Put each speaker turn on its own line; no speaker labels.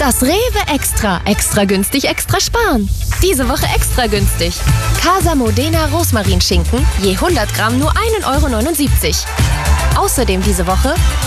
Das Rewe Extra. Extra günstig, extra sparen. Diese Woche extra günstig. Casa Modena Rosmarinschinken, je 100 Gramm nur 1,79 €. Außerdem diese Woche